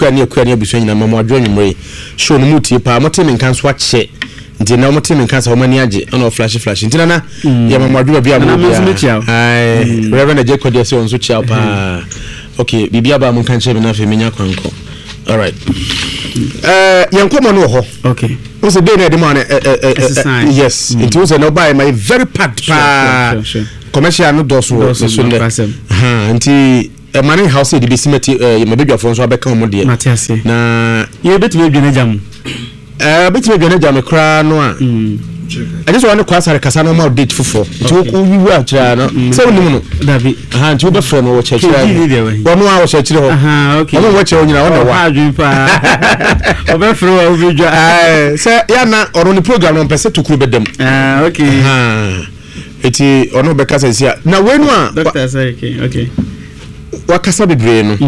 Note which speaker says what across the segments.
Speaker 1: akwa ne abusu nyina mama adwo nwumre show no mutie pa mote men kan so ache nti na mote men kan sa omani age ona flash nti na ya mama adwo bia mo ai Reverend Jacob dey say on so chia pa okay bibia ba mo kan che me na fe menya kwanko all right yankomo no ho
Speaker 2: okay
Speaker 1: was a day na dem yes it was no buy my very packed sure. Commercial no doso so nti money house dey be simeti my baby of so abeka mo de na
Speaker 2: you bet me dwene jam
Speaker 1: betime dwene jam kra no a I just want to kwasare kasa no ma date fufo nti wo a kira no se woni no
Speaker 2: dabi
Speaker 1: nti wo be frɛ no wo kyekira wono a wo kyekire ho
Speaker 2: okay
Speaker 1: wo wo kyekire nyina wo wa
Speaker 2: adwin pa wo be frɛ wo bi dwa
Speaker 1: se ya na oro ni program no pese tukuru bedam
Speaker 2: okay
Speaker 1: eti ono be kasa sia na wenu a
Speaker 2: doctor say okay
Speaker 1: wakasa bebre no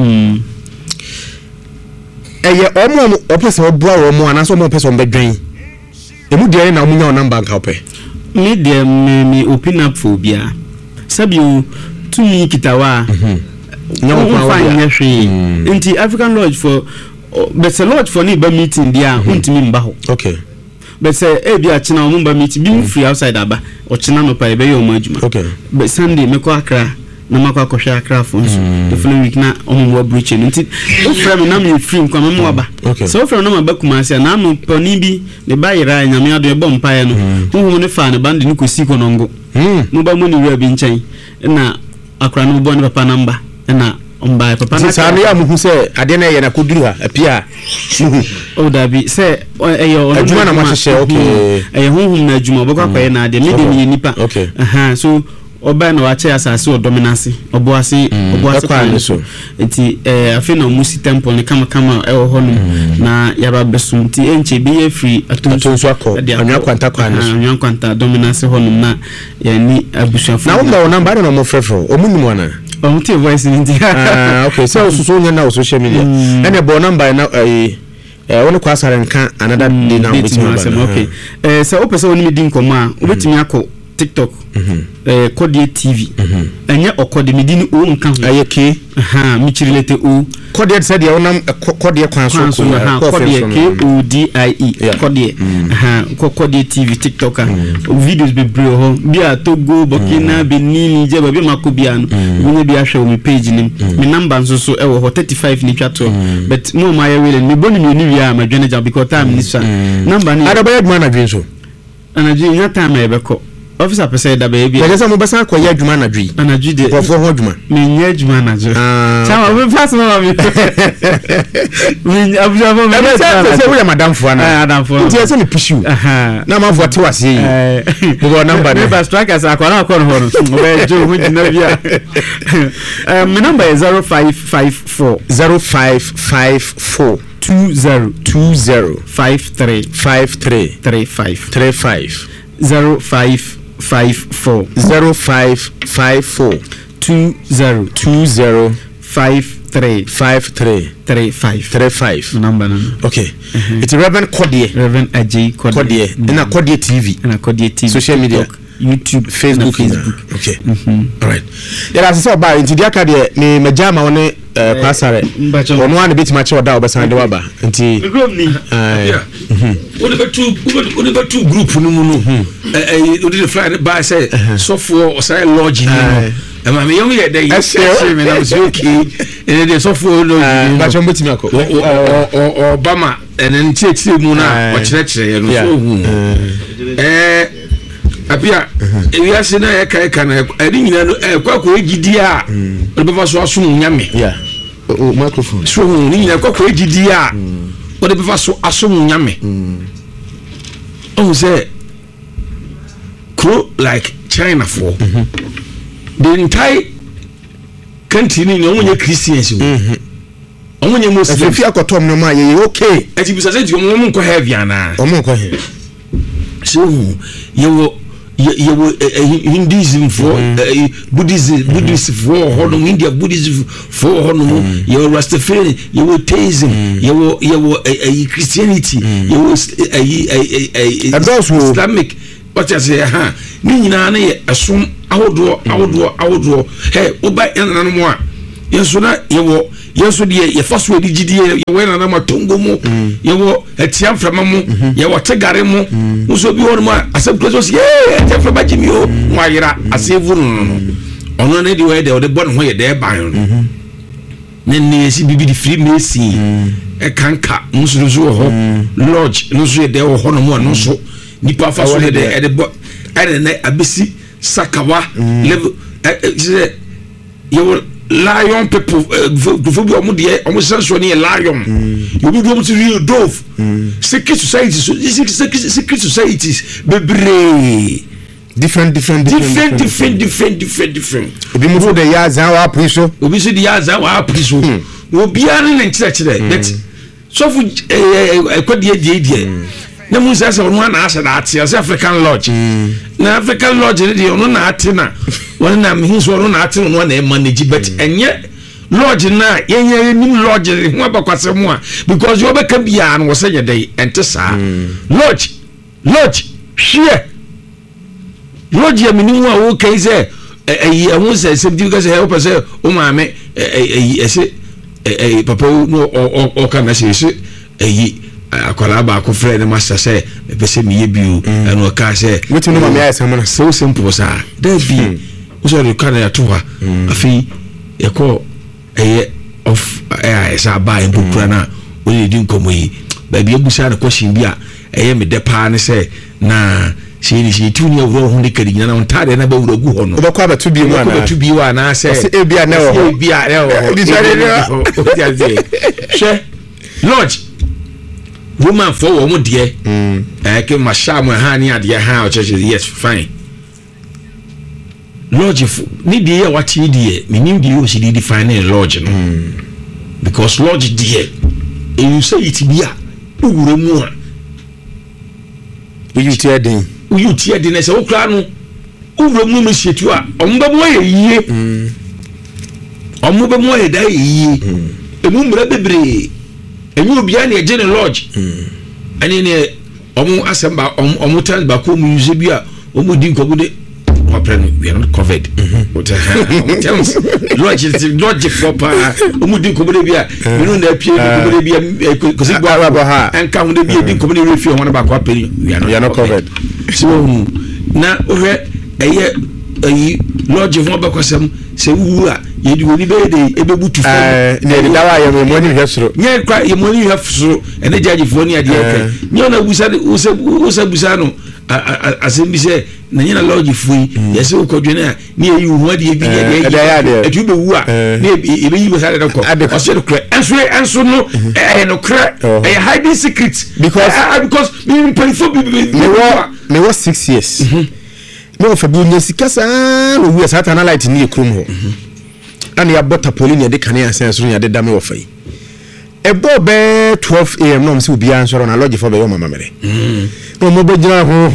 Speaker 1: eye omo opese oboa omo anaso omo opese ombedwen emu de na omunya number nka ope
Speaker 2: me de me open up for bia sabiu tumi kitawa
Speaker 1: nyawo kwa
Speaker 2: nyehwe nti African Lodge for but a lodge for ni ba meeting dia untimi mba ho
Speaker 1: okay
Speaker 2: but say e bia china omo ba meeting bi free outside aba o china no pa e be yo majuma
Speaker 1: okay
Speaker 2: but Sunday me ko akra na makwa kohwa akra phone so the following week na omo breach nti o frame na me free kwa mama aba so o frame na maba kumase na no pani bi ne ba yira nyame ado e bom pae no huhu ne fa ne bande ne kosi konongo mo ba mo ni wi abi nchen na akra no bo ne papa namba na omba papa na
Speaker 1: sa ya muhu se ade na ye na koduru ha apia
Speaker 2: o dabi se eyo
Speaker 1: aduma na mahye okay
Speaker 2: eyo huhu na aduma obakwa kwaye na ade me de ni nipa so oba na wache asase o dominance oboase kwa so enti afi na musi temple ne kama ewo honum na yaba besum ti enche be ye free atonso
Speaker 1: akọ anwa kwanta kwa ne so
Speaker 2: anwa kwanta dominance honum na ya ni abusuafo
Speaker 1: na wumba wona mbare no mo frefro omunum wana
Speaker 2: omti voice ni ndi
Speaker 1: okay so so nya na social media ene bo number na wona kwasare nka another day na wetin
Speaker 2: okay so opese woni mi din komo a obetimi akọ TikTok Kodie TV enye okode medini o nka ho
Speaker 1: ayeke
Speaker 2: mi chirilete o
Speaker 1: Kodie said ya wona Kodie kwan so
Speaker 2: Kodie KODIE Kodie Kodie TV TikTok videos be bro ho bia Togo Burkina Benin je ba bi makobia no we bi ahwe o page nim me number nso so e wo 35 ni twato but mo ma ya wele me boni ni wi a ma dwene ja because time ni sa number ni
Speaker 1: adaba adwuma na dwen so
Speaker 2: anaji nya time e beko officer pese da baby
Speaker 1: ya jesa mo besa kwa ya adwuma na dwi
Speaker 2: anaji de
Speaker 1: ko fo ho adwuma
Speaker 2: me nya adwuma na jo chama we pass na mi me abuja mo me
Speaker 1: se we madam fo na
Speaker 2: madam fo
Speaker 1: ti ese ni pishu na ma vote wase yi go number
Speaker 2: ne ba strikers akwana akon ho no be jo ho jina bia my number is 0554 20 35 0554 20 5335 number
Speaker 1: okay it's Reverend
Speaker 2: Ajay
Speaker 1: Kodie na Kodie TV social media
Speaker 2: YouTube
Speaker 1: Facebook okay all right yeah as so ba nti dia ka de ni majama woni kwasare ono an bit match oda obesan de waba nti
Speaker 3: group ni oni be two group no mu no odi the fly by say so for say lodge ni no ma me yom ye dey me na so okay dey so for lodge
Speaker 1: ba chombo timi akọ
Speaker 3: Obama enen chechi mu na o kire no so hu apia ewiase na ye kai na edi nyina no kwakọ egidi a obefa so asom nyame
Speaker 1: o microphone
Speaker 3: so hu ni nyina kwakọ egidi a obefa so asom nyame o say like China for the entire country ni onye Christians onye Muslim
Speaker 1: fi akotom no ma ye okay
Speaker 3: ati bisa say di omo nko heavy ana
Speaker 1: omo nko heavy
Speaker 3: so you Hinduism for Buddhism for Honum India Buddhism for Honum you Rastafarian you Theism you Christianity you Islamic what you say ni nyina na ye asom ahodo hey oba enanamo a yeso na ye yeso de ye fa so edi gidi ye we na ma tongo mu ye wo etia frama mu ye wo tegare mu so bi won mu asem kweso ye etia frama jimi o mu ayira asevu no ono na di we de o de bon ho ye de ban no ne esi bibi di free mercy e kanka musuru zo ho lodge no so ye de ho no mu no so nipa fa so de e de bo e na abisi sakawa level you lion people for be omudie omusanso ne lion you be go to real dove secret societies secret societies bebre
Speaker 1: different obi mu de ya za wa priso
Speaker 3: obi so de ya za wa priso obi ara ne nkyerɛkyerɛ that so for ekwadie na mu sɛ ɔno na asa na ate as African Lodge na African Lodge ne de ɔno na ate na wɔn na me so ɔno na ate no na manage but enye lodge na yenye nim lodge ho abakwase mu a because you obeka bia no wɔsɛ yɛdɛ ente saa lodge hwɛ lodge ya minimu a wo kai sɛ eyi ɛho sɛ sɛ bi ka sɛ help sɛ o maame ɛsɛ papa no o ka na sɛ eyi akwala ba ko frɛ ne master sɛ pese miye bio ɛno ka sɛ
Speaker 1: wetin no maame ayɛ sɛm no
Speaker 3: so simple sa da bi so de ka na ya to ha afi yɛkɔ ɛyɛ of ɛsɛ ba en bukura na o le di nkomo yi ba bi ebusa na question bi a ɛyɛ me de pa ne sɛ na she tuni awro ho de kadi nyana on tade na ba wura gu ho no
Speaker 1: obekwa abatu bi mu ana
Speaker 3: abatu bi wa na sɛ
Speaker 1: ebia na ho
Speaker 3: ebia na ho she lodge woman for wo mo de ke masha mo ha ni ade ha o church yes fine lodge ni de ya wati de minim de o si de define lodge no because lodge de you say it bia wura mu a
Speaker 1: you tear den
Speaker 3: you tear den say okra no wura mu mehyetu a omba mo ye yie omba mo ye da yie emu mra bebre enyu obia na eje ne lodge ani ne omo asamba omo trans ba ko mu use bia omo di nkobu de we are not covered what terms lodge for pa omo di nkobu de bia me no na apie nkobu de bia ko si gba ha enka ho de bia di nkobu de refi ho na ba ko apeli we are not covered so na ohwe eye lodge ho ba kwasem se wu a ye di woni be de ebebutu fo
Speaker 1: ne de dawa ye mo ni hwesoro
Speaker 3: nye kwa ye mo ni hwesoro ene jaji fo ni ade eke nye na busa busa no asembi se na nye na lodge fo ye se okodwe na ne yi hu ade bi ye etu be wu a ne e be yi be sare ko o se kra enso no no kra hiding secret because me pay for
Speaker 1: me was 6 years me for bu nyesika saa no wu satana light ni ekrum ho and ya bota poli ne de kane asenso ya de dame wo fai ebo be 12 am no mse obi ansoro na lodge for be yo mama mere no mo be jira ho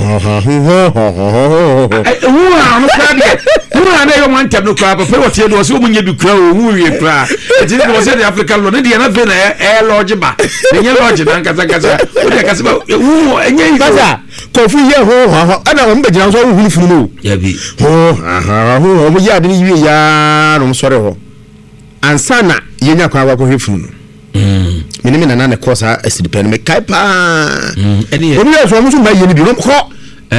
Speaker 1: no krade no na yo man tab no krade pe wote do so munye bi kra o hu wie kra e je do se the African law ne de na ve na lodge ba ne lodge na nkasa o de kasa ba hu enye yi kofu ye ho ana mo be jira so hu funu no ya bi ho mo ya de ni wie ya no sore ho ansana yenya kwa wa ko hefunu no minimi na na kosa asidipen me kai pa eni oni so mo so ma yeni bi no ko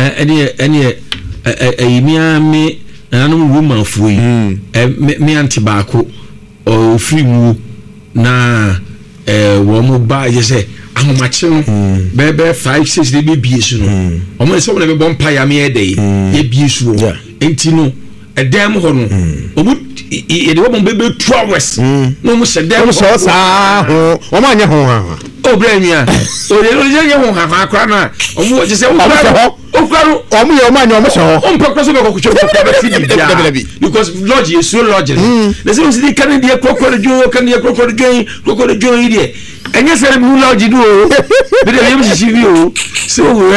Speaker 1: eni mi na no woman fuyi me anti baako o free mu na wo mo ba ye se ahomache no bebe 5-6 de be biesu no o mo se wo na be bon pa ya me ede ye biesu o enti no edem ho no o mu e de wo bon bebe 2 hours no mo se dem so sa ho o ma nya ho ha o bra nua o de no je ho ha akra na o mu je se o kra o mu ye o ma nya o mo se ho o mpa kra so be ko kucho ko be ti because lodge is so lodge na se o si kan de kokoro jo kan de kokoro jo yi de enye se mu lodge do o be de yem si bi o so we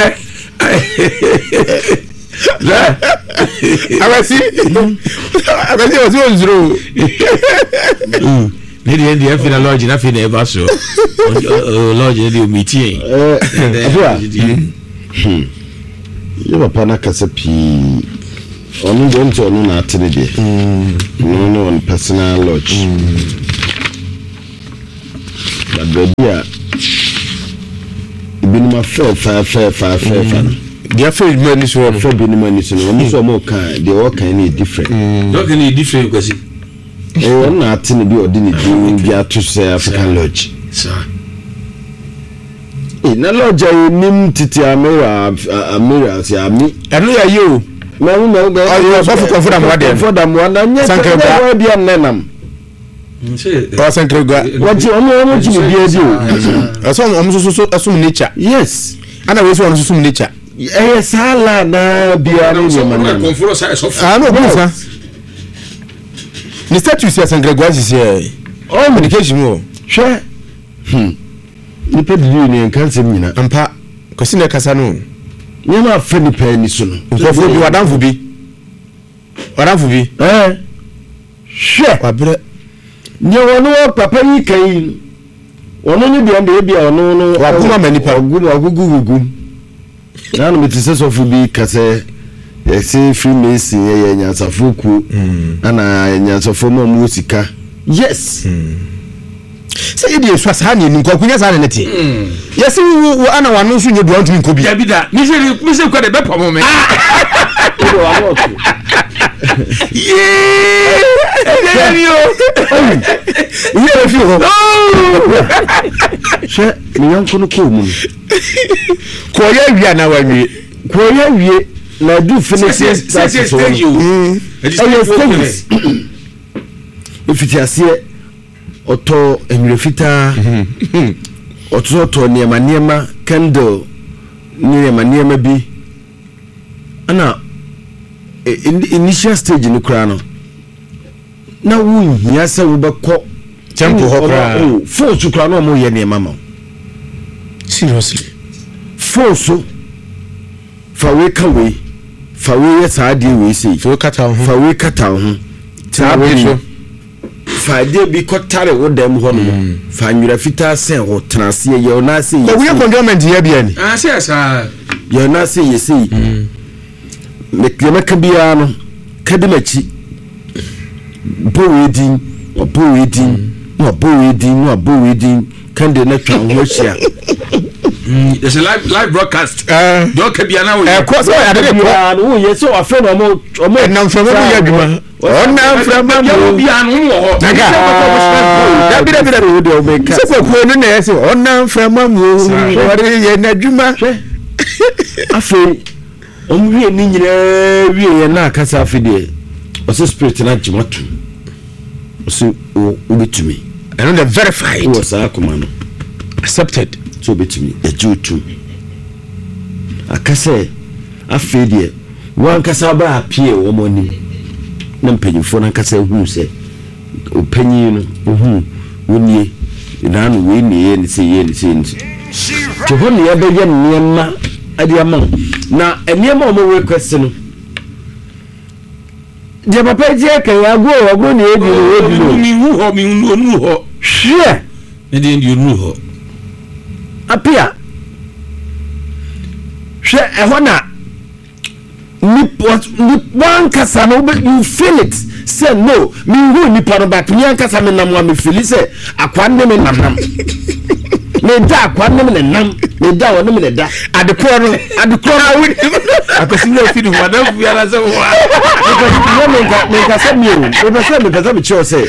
Speaker 1: la abasi o zero ne de end final lodge na final ever so lodge de meeting
Speaker 4: ye papa na kasa pi onu don na atene de no on personal lodge na baby ibinuma fa
Speaker 1: dia fe mani so
Speaker 4: fa binuma ni so no so mo kan de o kan ni different
Speaker 3: no kan ni different kwasi
Speaker 4: na atini bi odi ni bi atu se African Lodge na lodge nim titi amira si ami
Speaker 1: eno ya yo
Speaker 4: na go
Speaker 1: so for them wade
Speaker 4: for them wanda nya sankrega bi annam
Speaker 1: o sankrega
Speaker 4: waji omo ji bi edi o
Speaker 1: so so asum nature
Speaker 4: yes
Speaker 1: ana we so asum nature
Speaker 4: sala na biara ni
Speaker 3: man conforo sa so
Speaker 1: no busa ni status ya sankrega is here all medication mo
Speaker 4: hwe ni pedi ni kan se nyina
Speaker 1: ampa kwesi na kasa no
Speaker 4: nyama fa ni pa ni so no
Speaker 1: so bi wadanfo bi hwe
Speaker 4: wabre ni wono papa yi kan wono ni bia nde bia wono no
Speaker 1: waguma manipa
Speaker 4: gugu na no metise so fu bi kase yesi Freemason ye nyansafoku ana nyansafo mo sika yes
Speaker 1: say dey so asa ni nkokunya sa na ti yesi wo ana wanu so nyedu antumi nkobi
Speaker 3: ya bi da mi se ko de be pomo me
Speaker 4: ni yankono ko mu
Speaker 1: ko ya wi ana wa wi
Speaker 4: ko ya wi na du finish
Speaker 3: stage you
Speaker 4: ifitiasie oto emirefita oto niema candle niema bi ana initial stage ni kura no na wu hiasa wo bekọ
Speaker 1: tempo ho kura
Speaker 4: force kura no mo ye niema ma
Speaker 1: seriously
Speaker 4: force fa we ye saade we sei
Speaker 1: fa we kata ho
Speaker 4: tabe fa de bi kotare wo dem ho no fa nwira fita sen ho transe ye na se ye
Speaker 1: we condiment ye bia ni
Speaker 3: se sa
Speaker 4: ye na se ye sei me ka bia no kadimachi boedin kande na twa ho hia
Speaker 3: there's a live broadcast do ka bia na wo
Speaker 1: ko so ya de ko
Speaker 4: no ye so afa no mo
Speaker 1: na mframa mo ya dwuma ona mframa mo
Speaker 3: bia no wo ho
Speaker 1: daga da wo de o be ka se ko no na ye se ona mframa mo wore ye na dwuma
Speaker 4: afa omwie ni nyina wie ye na akasa afide o spirit na jimatu o se o betumi
Speaker 1: and the verified
Speaker 4: o sa akoma no
Speaker 1: accepted
Speaker 4: so betumi ejutu akase afide wan kasa ba apie wo moni na mpanyifo na kasa hu se opanyi no wonie na no we nie ni se ye ni se to ho ne ya be ye niema ade ama na eniema omo request no je papa je kan agwo ne ebi
Speaker 3: mi hu ho
Speaker 4: hwe
Speaker 3: e de ndi hu ho
Speaker 4: apia hwe e hona ni wan kasa no you feel it say no mi hu ni paro back mi an kasa me nam wa me feel say akwa ne me nam me da akwa ne me nam me da wo ne me da adekoro awi
Speaker 3: akosi no fi no wada fu ara se wa
Speaker 4: because me ka say me pesa me cho say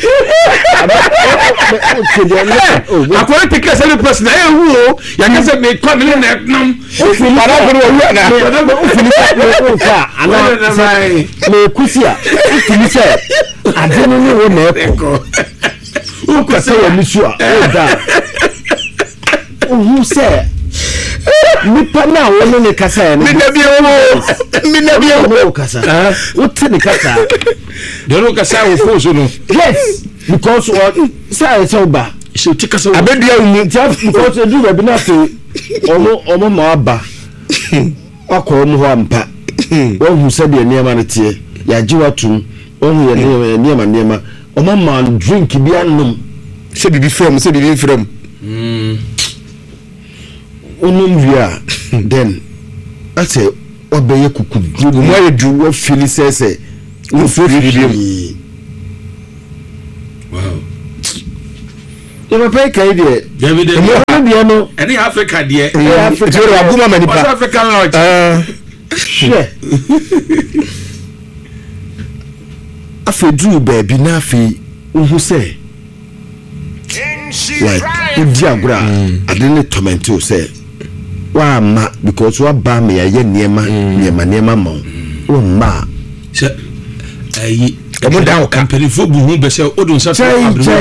Speaker 3: akwa te ka say le person e hu ya ka say me kwa me na nam
Speaker 4: o fi para ko wo na o fi ni ka ana me kusia o fi ni say adeno ni wo na eko o ka say wo misu a o da who say nipa na wonu ne kasa ya
Speaker 1: mi na bi o
Speaker 4: kasa what ne kasa
Speaker 3: de ro kasa wo force no
Speaker 4: yes because what say so ba
Speaker 3: so ti kasa
Speaker 1: abedia wu
Speaker 4: because do be na say omo ma ba akọ mu ho ampa wo hu say de niema ne tie ya jiwatum wo hu ye niema omo ma drink bi anom
Speaker 1: se bibi from
Speaker 4: onum via then that's a obeye kuku mo ye du wo feel say wo feel bi
Speaker 3: wow
Speaker 4: You pay Kaidi.
Speaker 3: David,
Speaker 4: no.
Speaker 3: Any Africa, dear.
Speaker 1: Africa,
Speaker 3: African Lodge.
Speaker 4: Afi drew baby na afi who say like udi agura adene tomato say wa ma because wa ba me ya niema ma o ma
Speaker 3: se ayi emo da o company fo bu hu be se odun sa
Speaker 4: chai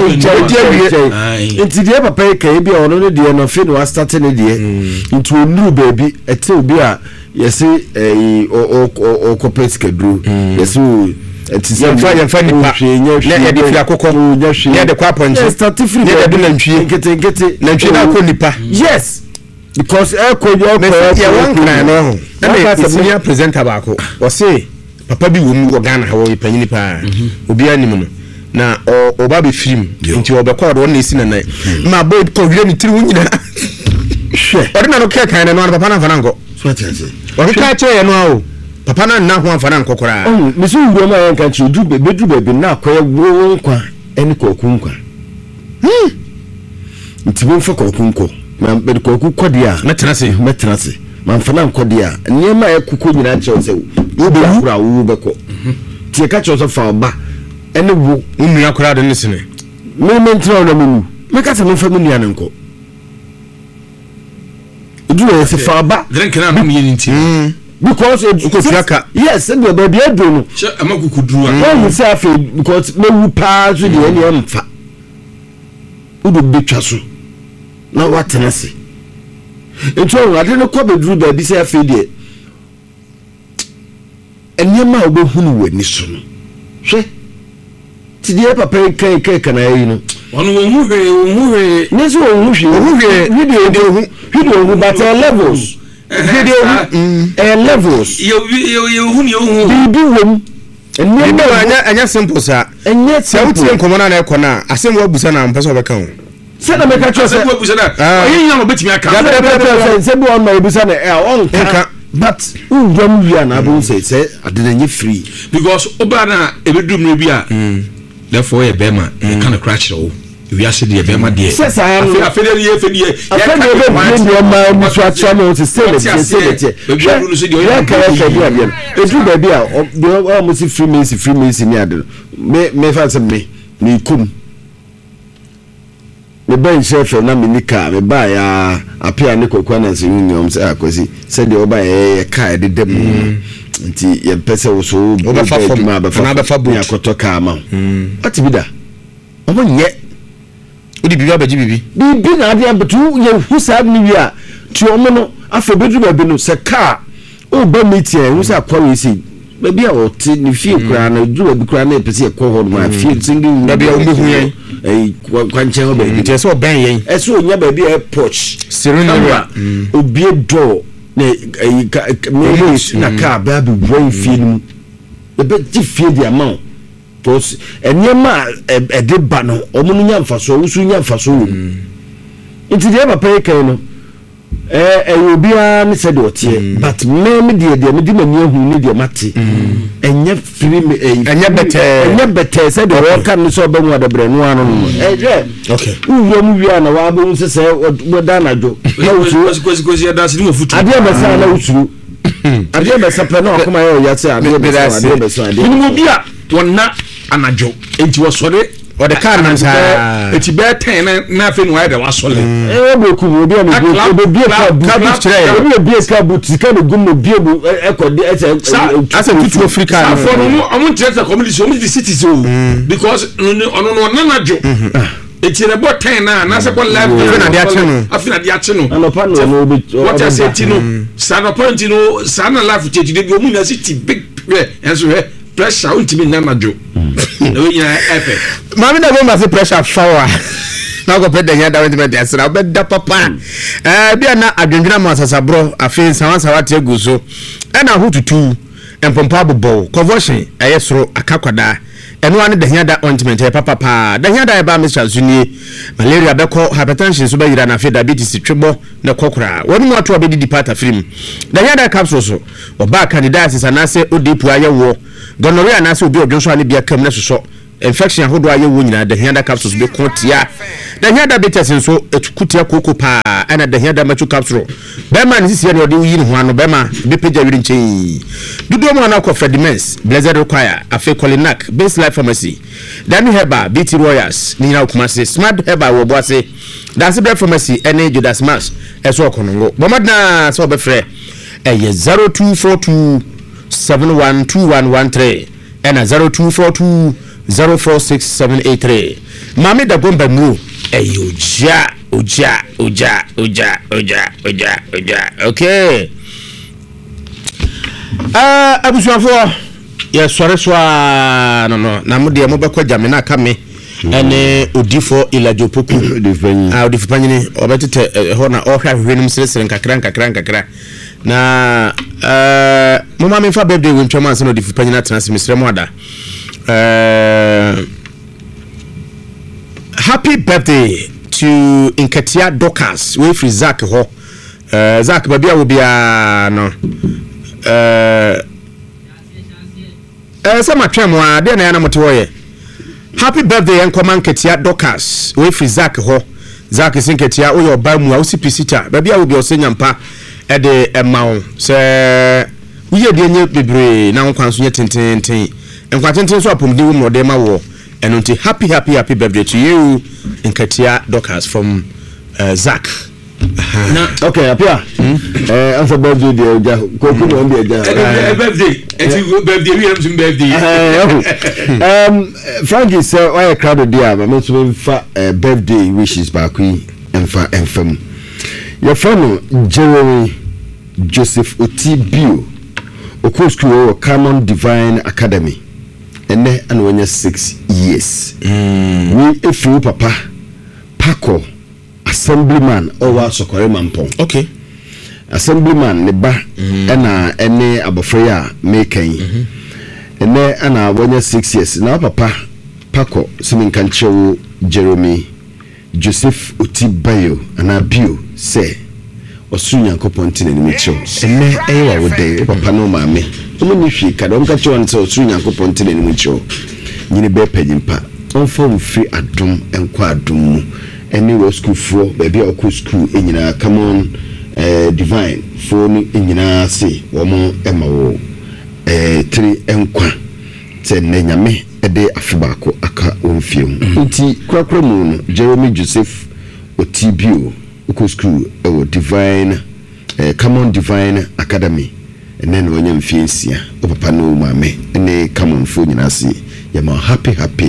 Speaker 4: enti de papa kai bia ono ne de no fi no start ne de into onuru baby ete obi a yesi o corporate kadru yesi
Speaker 1: yɛmfa nipa na yɛde firi akokɔ na yɛde kɔ apɔnkye na yɛde nantwie nantwie na akɔ nipa
Speaker 4: yes because
Speaker 1: yɛwɔ nkran no ho ɛne senior presenter baako ɔse papa bi wɔ mu wɔ Ghana ha wɔ panyini paa obiara nim no na ɔba bɛfiri mu nti ɔbɛkɔ ɔde ɔna ɛsi nanai ma bɔ kɔwira ne tiri wo nyina ɔde na no kɛ kan no papa no amfa no nkɔ ɔkeka kyerɛ yɛ no a o papa na ho amfana nkokora
Speaker 4: misu ngro ma yanka chi bedru baby na akoye wo nkwa eni koku nkwa ntibo mfa koku nko na bed koku kodi a metenase ma mfana nkodi a niema ekuko nyina che ose wo be hura wo beko tie ka che ose fa oba eni wo nnu akora de ne sene me mentra na mu meka se mfa mu nua ne nko edu e se fa oba
Speaker 3: drink na no yin nti
Speaker 4: because yes and the baby do
Speaker 3: amakukudru
Speaker 4: am say because me wu pa so de ene amfa udo betwa so na watenase eto ade no ko bedru baby say afi de enyema obehunu wani so no hwe ti de papa kai kana yi no
Speaker 3: onu wo hu hwe
Speaker 4: neso wo hu video but levels video levels
Speaker 3: you hu
Speaker 4: bibi wom
Speaker 1: anya simple sa
Speaker 4: anya
Speaker 1: simple nkomo na ekọ na asem wa busa na mpesa obeka ho
Speaker 3: se na meka cho se wa busa na oyin yan obetimi aka
Speaker 4: se bi on ma busa na on ka but undom wi na bu se adenanye free
Speaker 3: because oba na ebedum na bi a therefore e be ma kind of crash o we are said the be ma de afede ye fede ye
Speaker 4: afede ma mu so acha mo se se edu baby a do mo si free me ni ade me fa se me ni kum me ben chef na me nika me ba ya apia ne kokwa na se nyom se akosi se de oba ye ka de dem nti ye pese wo so
Speaker 1: oba fa fom na ba fa bu
Speaker 4: ya kotoka ma atibida omo nye
Speaker 1: odi bibi abaji bibi
Speaker 4: na ade abetu ye hu sa ni wi a ti omo no afa bedru baby no se ka o ba metie hu sa kwa we si baby a o ti ni fie kura na dru baby kura na pese ko ho ma fie singi
Speaker 1: baby a o mehu yen
Speaker 4: kwanche ho baby
Speaker 1: ti so ben yen
Speaker 4: eso nya baby a porch
Speaker 1: serena
Speaker 4: obie door na me na ka ba bi won fie ni ebe ti fie di amount tos enyema ede ba no omu nya mfaso wusu nya mfaso wo nti de papa kai no obia ne se de otie but me de me di mani ahu ni de mate enye free me enye bete se de wo kan so ba mu adabre no ano no
Speaker 1: okay
Speaker 4: uwo mu wi ana wa bo se wo da na jo na wusu
Speaker 3: kosi da se ni futu
Speaker 4: ade ba sa na wusu ade ba sa pe na akoma ye ya se ade ba sa ade
Speaker 3: ni mo bia wonna anajo enti wo sore
Speaker 1: o de car nan sa
Speaker 3: eti be 10 na afi no wa de wa sole
Speaker 4: boku obi am go bi ka buti ka no gum no bi bu ekode
Speaker 1: asa tutu Africa
Speaker 3: afọ no omo ntresa community omo the cities o because ono na najo eti ne bo 10 na se ko live
Speaker 1: na dia chenu
Speaker 3: afina dia chenu
Speaker 4: anopa no obi
Speaker 3: what I say ti no sana point no sana live ti de bi omo na city big enso pressure ultimate na najo we ya efe
Speaker 1: mami na go ma se pressure fawa na go pede nya da ultimate asra obeda papa bia na adwendwena ma sasabro afi sawansa wate guso na hututu empompa bobo conversion ayesoro akakwada eno ane dahia da ointment papa pa dahia da ba Mr. Zunie malaria beko hypertension so ba yira na fe diabetes twebo na kokora wonu mu ato obedi dipata film dahia da capsule so oba candidates anase odipu ayewo gonorrhea anase obi odwonso ane bia kam na soso infection ahodo aye wo nyina da hiada capsules be kontia da hiada bitters nso etukutia koko pa ana da hiada machu capsule be ma nisi ne ode yi ne ho ano be ma be peja wiri nchen dudu mo na ko Fredimens Blessed Require afi Colinac Base Life Pharmacy Dani Heba BT Royals ni na Kumasi Smart Heba wo boase Dance Bread Pharmacy ene Judas Mass eso okonongo bomadna so be frɛ 0242 712113 and 0242 046783 Mami da gomba mu oja okay abusuafo ya sore swa no na mo de mo be kwa jamina aka me ene odifo ilajo poku odifo panyini obetete ho na ohwa hwenum sresere nkakra na mama me fa birthday we ntwama se no odifo panyina transfer misre mo ada happy birthday to Inkatia Dokas we free Zach ho Zach babia wo bia no sama twemo a de na yana moto ye happy birthday enkoma Inkatia Dokas we free Zach ho Zach Inkatia o yo ba mu a usipicita babia wo bia osanyampa e de emawo se uye de nye bebre na nkwanso nye tententen nkwanten so apom de wo mo de ma wo and until happy birthday to you Inkatia Dokas from Zach.
Speaker 4: Okay, apia. Answer birthday there, Koku no be there.
Speaker 3: Birthday. Birthday we have some birthday.
Speaker 4: Frankie say why a crowd there, but most for birthday wishes back and for FM. Your friend Jeremy Joseph Otibio Okosku Common Divine Academy. And when you're 6 years. We if you papa Paco assemblyman or Sokore Mampong.
Speaker 1: Okay.
Speaker 4: Assemblyman neba ena ene abofreya making. And then when you're 6 years. Now papa Paco Simin Kancho Jeremy Joseph Otibayo and Abio say Osunya Kopon in Mitchell. And me ewa would day papa no mame. Omo hwe ka don ka chewa nse osuru nyankopon tene ni mucho nyine be pagimpa onfo free adom enko adom mu eni wo school fo baby okọ school enyina come on divine fo ni enyina se wo mo ema wo 3 enko te ne nyame ede afibako aka onfie mu nti kwakra mu no Jeremy Joseph Otibio okọ school ewo divine come on divine academy and then when you feel see papa no mame and come on phone you see you happy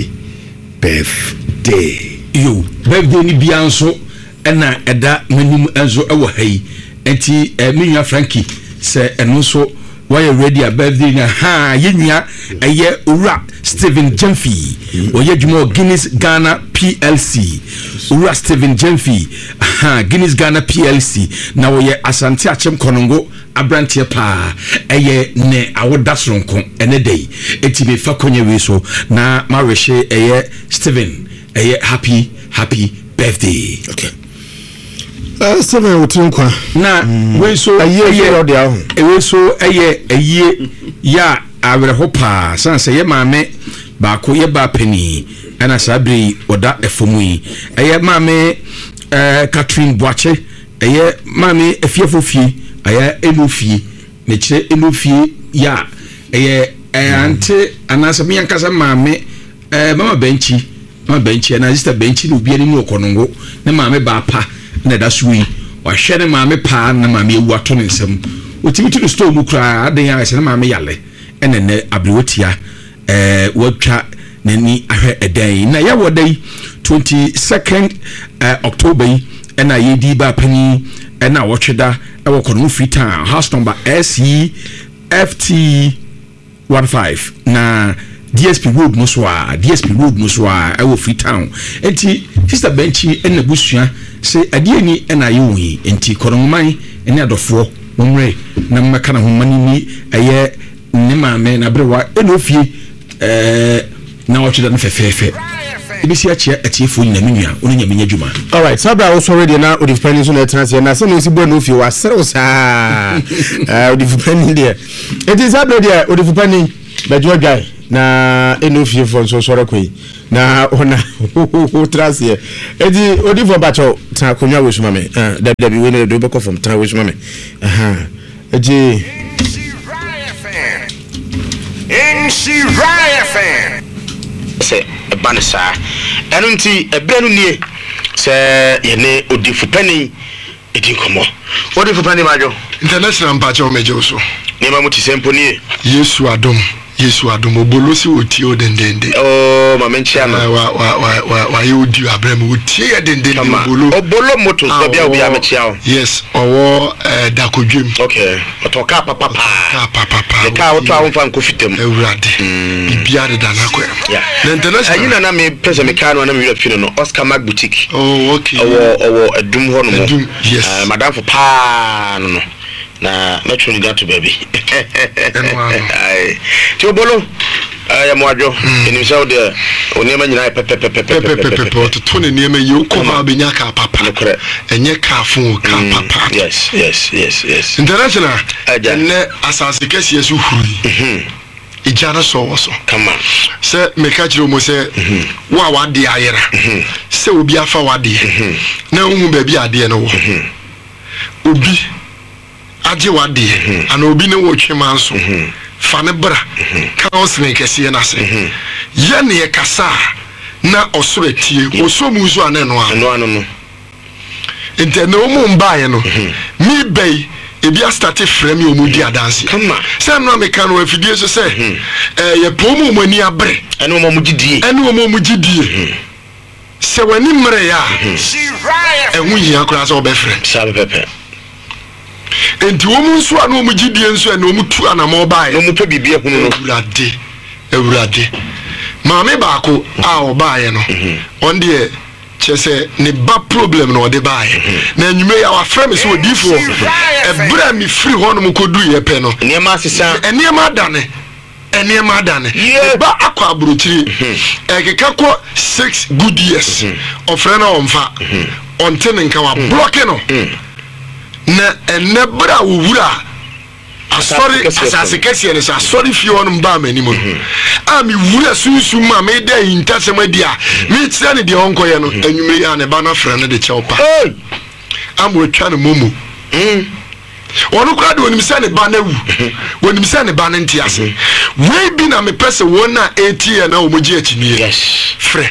Speaker 4: birthday
Speaker 3: you birthday ni bianso na eda manim enzo ewo hai enti menua Frankie say eno so why ready a birthday na ha yenua eye owura Stephen Jemfi oye djumo Guinness Ghana PLC owura Stephen Jemfi ha Guinness Ghana PLC na oye Asante Achem Konongo abrantie pa eye ne awoda soronko ene dey etibe fa konye we so na ma reshe eye Stephen eye happy birthday.
Speaker 1: Okay. Stephen wotinkwa
Speaker 3: na we so we so eye ya awre hopa sanse ye maame ba ko ye ba pani ana sabri oda efomu yi eye maame Catherine Boache eye maame efiefofie aya enofie ne kire enofie ya ante anasa me yankasa maame mama benchi na sister benchi no bia ni mu okonongo ne maame ba pa na da suyi wa hwe ne maame pa na maame ewu ato ne nsam otimi to store mu kra adan ya se ne maame yale ene ne abrewotia watwa nani ahwe edan na ya wodai 22nd October ena yedi ba pani ena wocheda ewo kono free town house number SEFT 15 na DSP road no so ewo free town enti sister benchi ena busua se adie ni ena yewi enti konoman ena adofo momre na mmeka na homani ni eye ne maame na brewa ena ofie na wocheda no fefefe ibisi achia atiefo nyina menua ono nya menya djuma.
Speaker 1: All right, sabra also ready na odi fani so na transi na se no si bo no ofie wa sere sa odi fani there it is sabra there odi fani bejo guy na enofie for so sore koi na ona trasie edi odi for bacho ta konwa we suma me dabi we no do be from tra we suma me edi NC Raya se banisa enu nti ebrenu nie se yene odi fupani edi komo odi fupani majo
Speaker 5: international mpacho mejo so
Speaker 1: ni ma muti sempo nie
Speaker 5: Yesu adom obolosi oti odendende
Speaker 1: ma menchia no
Speaker 5: wa yodi abrem oti edendende
Speaker 1: obolo moto so bia obi amechia
Speaker 5: yes owo dakodwem
Speaker 1: okay otoka papa le ka oto awon kofitem
Speaker 5: ewurade bibia de danakwa
Speaker 1: na international ayina na me pese me ka no na me fino no Oscar Mag boutique
Speaker 5: okay
Speaker 1: owo edum ho no
Speaker 5: yes
Speaker 1: madam for pa no na metro ni gato baby ai ti obolo ya mwajo ni so de oniema nyina pepe
Speaker 5: to ne niema ye ukoma benya ka papa enye ka fun ka papa
Speaker 1: yes
Speaker 5: international enne asase kesi yesu huri ijana so
Speaker 1: come on
Speaker 5: se meka kire mo se wa wade ayera se obi afa wade na hu ba bi ade no wo obi aje wade ana obi ne wo twema nso fa ne bra counseling kese na se ye ne ye kasa na osoro tie osomu zo ane no
Speaker 1: no
Speaker 5: ente no mu mbaye no mi bei ebi a start frame yo mu di adanse se no ameka no afidie so se ye pomu mu ani abre
Speaker 1: ene mo mu gidie
Speaker 5: se wani mre ya ehun yi akura so be frame
Speaker 1: sabe pepe
Speaker 5: enti wo mu nso anu mu gidie nso ene mu tu ana mo bae
Speaker 1: no mu pe bibie hunu no
Speaker 5: ewurade maame baako a obae no on de chese ne ba problem no de bae na anyume ya wa frame so odifo ebra mi free ho no mu kodu ye pe no
Speaker 1: niema asesa
Speaker 5: eniema adane ba akwa aburochiri ekeka ko 6 good years ofrena omfa onte nka wa block no na enebra wura asori asase kesi ene sa asori fi wonu mba manimo ami wura sunsun ma me da intasema dia mi tse ne de onko ye no anwume ya ne ba na fra ne de chewpa amu twa ne momo wonu kra de wonu se ne ba na wu wonu se ne ba na ntiase we bi na me pese wona 80 ye na omoji achini
Speaker 1: yes
Speaker 5: fre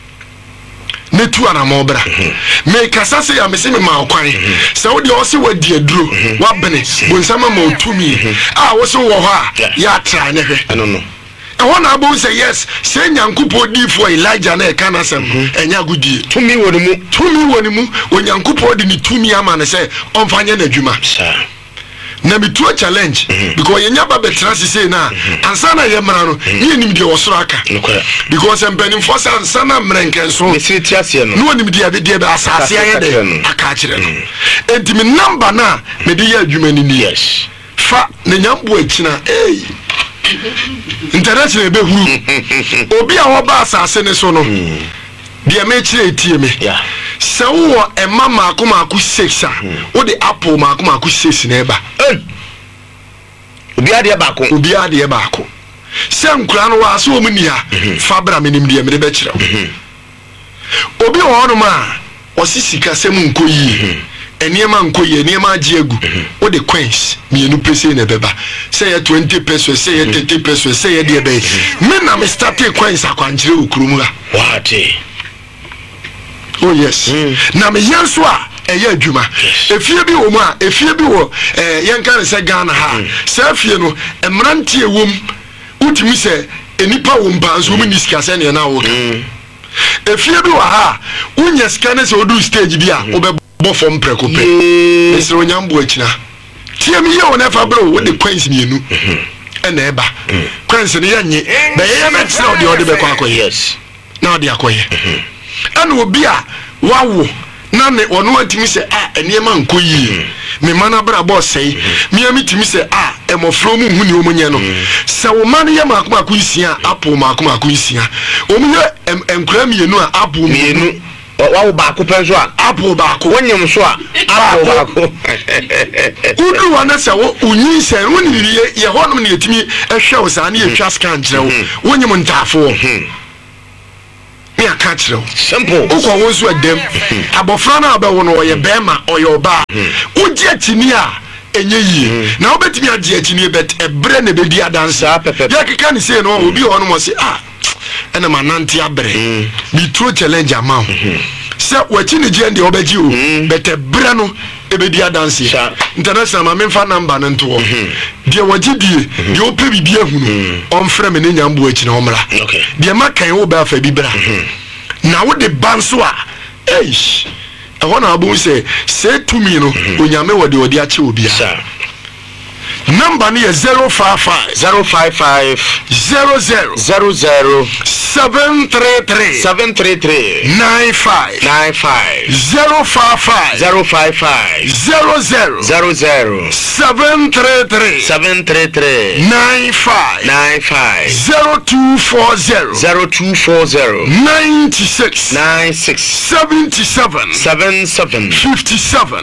Speaker 5: netu ana mobra me kasase ya mese me ma okwan se wo de o se wadi aduro wa bene bonsama ma otumi wo se wo ho a ya tra ne hwe
Speaker 1: no
Speaker 5: ehon na abo say yes se nyankupo di for Elijah na e kana sem enya gudie
Speaker 1: tumi woni mu
Speaker 5: onyankupo di ni tumi ama ne se onfanye na adwuma na me to challenge because yenya ba betrasi say na ansana ye mra no ye nim de osoro aka because empany for ansana mrenken so
Speaker 1: me siri tiase no
Speaker 5: no nim de be asase aye de aka kire no entimi number na me de ye adwuma ni
Speaker 1: yes
Speaker 5: fa ne nyambo akina international be huru obi a wo ba asase ne so no de me kire etie me se wo emma maako 6 wo de apple maako 6 na eba
Speaker 1: obi ade baako
Speaker 5: se nkura no wa so wo mni ha fa bra menim de me be kire obi wo no ma osisika sem nkoyi eniema nkoyi eniema agiegu wo de coins mienu pese na beba say 20 pesos say 30 pesos say de be me na me start coins akwankire okurum ha
Speaker 1: what
Speaker 5: oh yes na me yanso a eye adwuma efie bi wo mu a efie bi wo yenka se Ghana ha se afie no emrante ewom utimi se enipa wo mpanso mu ni sika se ne na wo efie bi wo ha unya sika ne se odu stage bi a obebo fom prekope esro nyambo akina tie mi ye wo na fa bro wo de coins mienu ena eba coins ne yanye be ye me tsna ode be kwa akoye
Speaker 1: yes
Speaker 5: na ode akoye ana obi a wawo na ne ono atimi se eniema nkoyi me mana bra boss sei me amitimi se emofro mu huni omunye no se wo man ye makoma kunsia apple makoma kunsia omunye enkura mienu a apple mienu
Speaker 1: Wa ba ko penso a
Speaker 5: apple ba ko
Speaker 1: wonyem so a apple ba ko
Speaker 5: udu wana se wo unyi se woni ye honom ne yetimi ehwe wo sa na ye twa scan kire wo wonyem ntafo me aka kire wo
Speaker 1: simple
Speaker 5: uko wo so adem abofra na abawo no ye bema oyo ba uji atini a enye yi na obetimi agi atini bet ebre na bedi adansa ya keka ni se no obi honom se ena mananti abre bi tro challenge amount se wachi ni je ndi obeji o bete bra no ebedi adanse international ma memfa number no nto de waji die de ope bibia hunu omfrɛ me ne nyambo achi na omra de makan wo ba fa bibra na wo de banso a eish ehɔ na abu se tumi no onyame wode odi achi obi a number ni 055
Speaker 1: 055
Speaker 5: 00
Speaker 1: 00
Speaker 5: 733 95 055 00 733 95 0240 96 77 57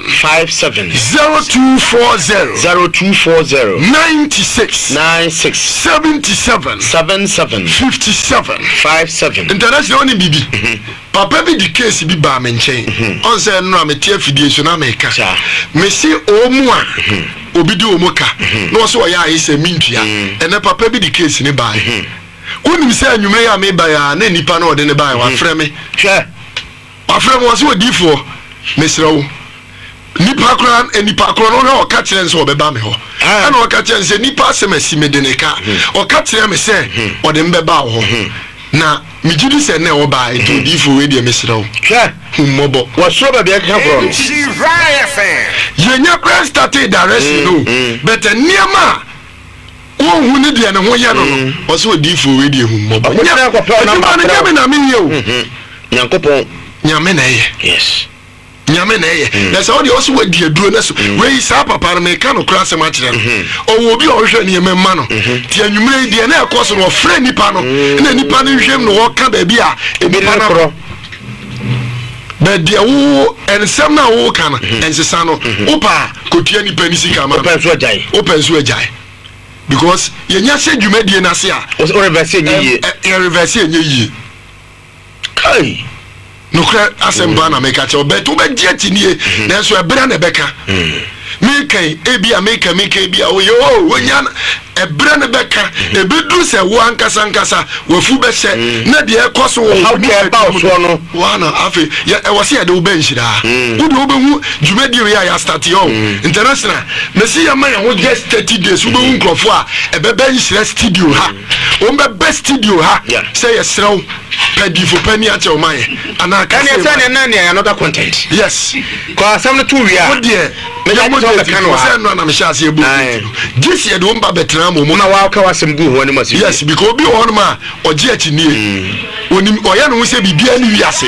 Speaker 5: 0240 96 77 57 international only bibi papa bi di case bi ba me nchen on say no amete afidie na me ka me si omu a obi di omu ka no so ya ayese mintua ene papa bi di case ni ba unim say anwume ya me ba ya na nipa na ode ne ba wa frɛ me hwɛ wa frɛ me wo so odifo me srawo nipa kran no o ka kire nso obeba me ho ana o ka kire nse nipa asemasi me de ne ka o ka kire me se o de mbeba ho na mi gidi se na o ba eto difo we de mesira wo hwe hummobo
Speaker 1: wa so ba be ka bro
Speaker 5: yenya kran started direction no but niama wo hu ne de ne ho ye no o so difo we de hummobo na me ye o
Speaker 1: nyankopon
Speaker 5: nyame na ye
Speaker 1: yes
Speaker 5: nyame na ye na so de also wadi aduro na so we sa papa me ka no kra se ma kire no o wo bi o hwe ne memma no ti anwumre de na ekoso no frɛ nipa no na nipa no hwem no wo ka ba bi a nipa na kro be de wo ensem na wo ka no ensesa no opa kotua nipa ni sika ma
Speaker 1: open so ajai
Speaker 5: because ye nya se dwumadie na se a
Speaker 1: o reverse enye
Speaker 5: yi
Speaker 1: kai
Speaker 5: no kra asemba na meka che obeto be die tinie na so ebra na beka me kai ebi ameka ebi o yo wonya ebra na beka ebedu se wo ankasa wafu be se na de ekoso wo
Speaker 1: how de ba so no
Speaker 5: wana afi ya e wose ya de wo ben shira wo de wo be hu dwumadi ya start yo international mesi ya man wo just 30 days wo be hu nkrofo a ebe ben shira studio ha wo be best studio ha say ya sraw pedifo pani a che o man ana
Speaker 1: ka se na another content
Speaker 5: yes
Speaker 1: ko asam no tu wi a
Speaker 5: wo de me ya mo de kan say no na me sha se ebu this year de wo mba betra mo
Speaker 1: na wa ka wasem gu ho ni masi
Speaker 5: yes because obi ho no ma oje achinie onim oya no se bibia ni wiase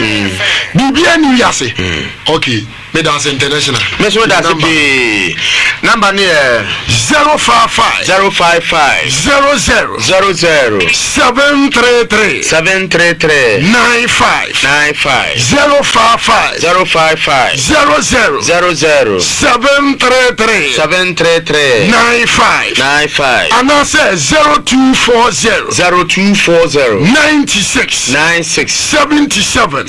Speaker 5: okay me dance international
Speaker 1: me so dance be number ni
Speaker 5: 055 00 733 95 055 00 733 95 and I say 0240 96 77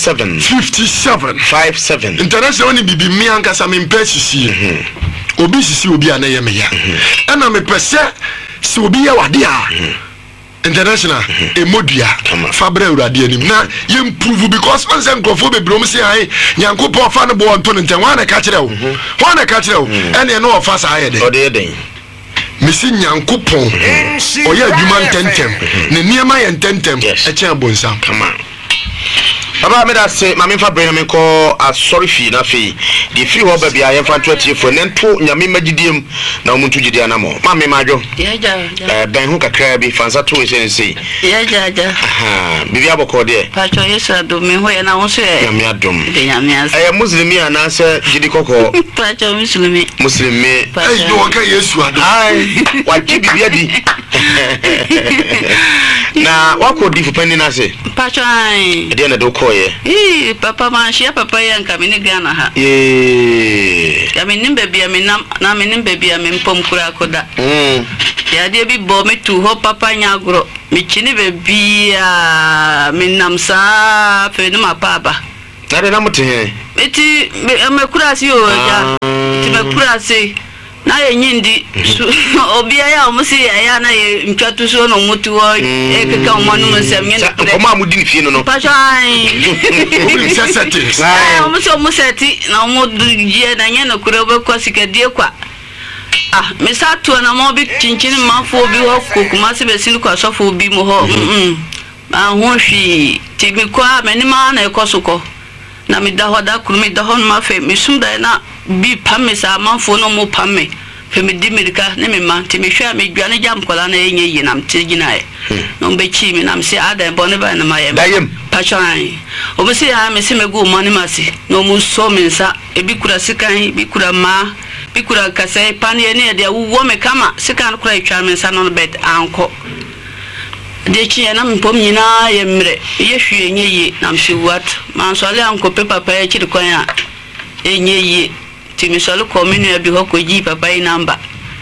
Speaker 5: 57 international only bibi mi ankasa me mpesisi obi sisi obi anaye me ya ana me pese si obi ya wade a international emodua fabre urade anim na ye improve because on say nkrofo be brom say ai nyankopon fa no bo onto nten wa na ka kire wo ene no ofa sa ayede
Speaker 1: odeden
Speaker 5: misi nyankopon oya adwuma ntentem ne niema ye ntentem e kya bonsam
Speaker 1: come on Baba me da se ma me fa brain me ko asori fi na fi di free ho ba bia ye fa twati fo ne nto nyame magidiem na omuntu gidi anamo ma me madwo ben hu kakra bi fansa to se sei aha bibi aboko de
Speaker 6: pacho yesu do me ho ye na wo se
Speaker 1: nyame adom
Speaker 6: de nyame as
Speaker 1: muslimi ana se gidi kokko
Speaker 6: pacho muslimi
Speaker 5: ai do ka yesu adom
Speaker 1: ai wa ki bibi adi Na wako di fupani na se
Speaker 6: pachai
Speaker 1: e na do koye
Speaker 6: papa ma shia papa ya nka mini Ghana ha ya mini baby aminam na mini baby aminpom kura koda ya de bi bo me tu ho papa nya agro mi chini baby a minam sa fe no mapaba
Speaker 1: na de na mute
Speaker 6: eti me kura si o ja ti me kura si na ye nyindi obia ya omusi ya na ye ntwatu so no mutu wo ekeka omanu nsem nye
Speaker 1: no koma amudi ni fie no
Speaker 6: pachai
Speaker 5: obi seseti
Speaker 6: omuseti na omudie na nye no kure obekwa sikadie kwa mesatu na mo bi chinchin mafo bi wo kokuma se besin kwa sofo bi mo ho ho hwi ti mi kwa menima na ekosoko na mi da hoda kuru mi da hon ma fe mi sumda na bi pamme sa manfo no mo pamme fe mi dimirika ne mi ma ti mi hwa mi dwane jam kola na enye yi nam ti gina e no be chi mi nam se ada bo ne ba na ma ye pachan obo se ya me se me go mani masi no mu so mi nsa e bi kura sikan bi kura ma bi kura kase pani ne de wo me kama sikan kura itwa mi nsa no bed anko de chi na mpom nyina ye mre ye hwe enye yi nam se wat man so ale anko pe papa ye chiri kwan a enye yi ti mi so le kominu abi ho koji papa yi namba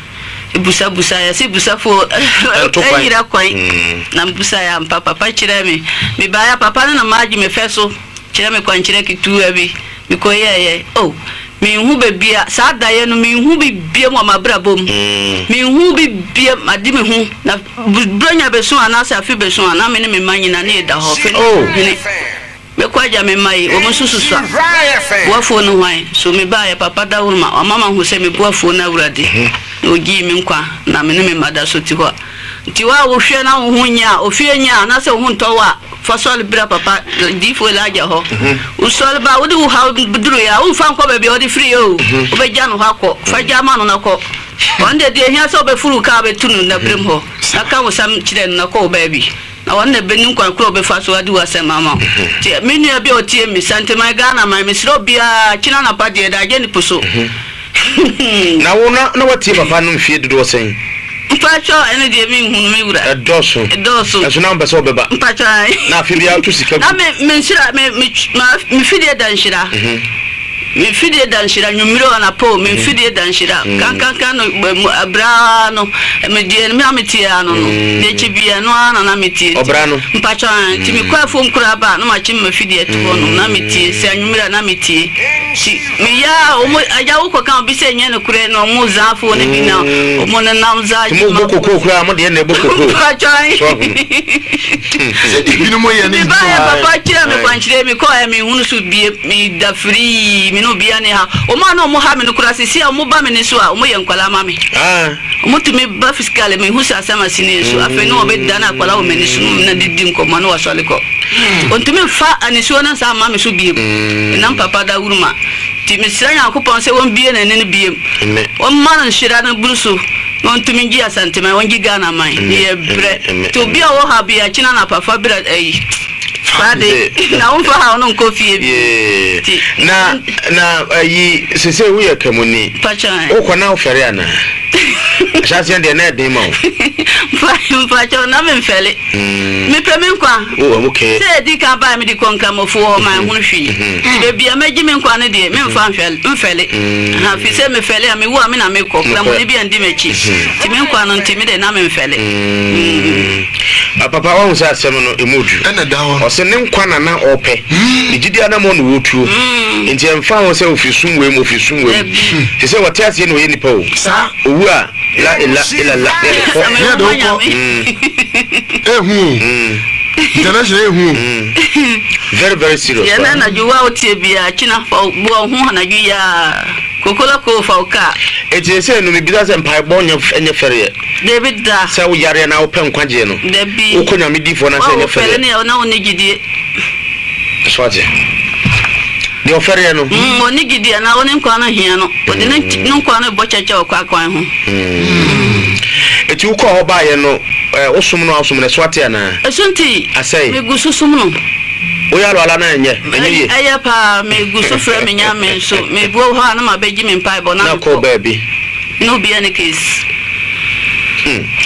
Speaker 6: busa ya si busa fo ira kwan na busa ya papa chire mi ba ya papa na maji me feso chire me kwan chire kitu abi mi ko ye mi hu bebia sa da ye no mi hu bibia mo mabrabom mi hu bibia madi me hu na bronya beso ana sa fi beso ana me ne me manyina na da ho fe me kwaja me mai o mo sususua boafo no hwan so me ba ya papa da wurma o mama hu se me boafo na wurade o gi me nkwa na me ne me mada so ti ho ti wa wo hwe na wo nya o fie nya na se wo nto wa fasol bra papa di fo la ja ho o sol ba wo di wo ha duru ya wo fa nko ba bi o di free o be ja no ha ko fa ja ma no na ko onde de hia so be furu ka be tunu na brem ho aka wo sam kire na ko ba bi na wonne be nin kwa kro be fa so adi wase mama ti menu abi o tie mi sante my Ghana my misro bia kina na pa de da je ni puso
Speaker 1: na wo na watie papa no mfie dodo sen
Speaker 6: mpacho ene de mi hunu me wura
Speaker 1: edoso eso na mbese obeba
Speaker 6: mpacho
Speaker 1: na afi bia to sika
Speaker 6: na me nshira me fidie dan shira me fidie dan shira nyumiro na po me fidie dan shira kan no abra no me die me ametia no de chibia no ana na metie
Speaker 1: obra no
Speaker 6: mpacho ti mi kwa fom kura ba no ma chi me fidie to no na metie se nyumiro na metie si mi ya o mo aja wo kan bi se nye no kure no mo zafo ne bi na o mo na nam za
Speaker 1: mo bokoko kura mo de na bokoko
Speaker 6: mpacho
Speaker 5: bi no mo ye ni
Speaker 6: ba papa kira me kwanchire mi ko mi hunu su bi mi da free mi no bia ne ha o ma no mo ha me no kura sisi o mo ba me ne so a o mo ye nkwala ma me o mo tumi ba fiscal me hu sa sama sine so afi no be dana kwala o me ne so na didi nko ma no wasole ko on tumi fa ani so na sa ma me so bi na papa da wuruma ti me sanya ko pon se won bie na ne biem on ma na shira na brusu on tumi gi asante ma won gi Ghana man ye bre to bia wo ha bia china na papa bra Fade na unfa ha ono nkofie bi
Speaker 1: na yi sese wo ye kamuni
Speaker 6: pacha
Speaker 1: o kwana ofere ana ashasi ndi na de ma
Speaker 6: pacha na me mfele me preme nkwa
Speaker 1: okay
Speaker 6: se di ka ba me di konka mofu o ma hunu hwi be bia meji me nkwa ne de me mfa mfele ha fi se me fele me wo me na me ko kra mo ni bia ndi mechi ti me nkwa no nti me de na me mfele
Speaker 1: papa wa unsa asem no emoju
Speaker 5: ena da ho
Speaker 1: se ne nkwa na ope igidi ana mo no wotuo nti emfa ho se ofisum we mo ofisum we ti se wote ase no ye nipa o
Speaker 5: sa
Speaker 1: owu a la
Speaker 5: ya do ko international
Speaker 1: very very serious
Speaker 6: ya na juwa otie bia china fa bo ho na ju ya kokola ko fa ka
Speaker 1: eti se no mi bi da se mpai bo enye fere
Speaker 6: David da
Speaker 1: se wo yare na wo pen kwaje no
Speaker 6: David
Speaker 1: wo konya mi difo na se enye fere
Speaker 6: ne na woni gidie
Speaker 1: swaje de ofere no
Speaker 6: woni gidie na woni nkwa na hia no wodi ne nkwa na bo chacha okwa kwan ho
Speaker 1: eti wo ko ba ye no osum no asum ne swate na
Speaker 6: esunti
Speaker 1: asai
Speaker 6: me gususum no
Speaker 1: o ya lo ala na enye ye
Speaker 6: aya pa me gusu fra me nya me so me bo ha na ma beji me mpai bo na
Speaker 1: ko baby
Speaker 6: no be any case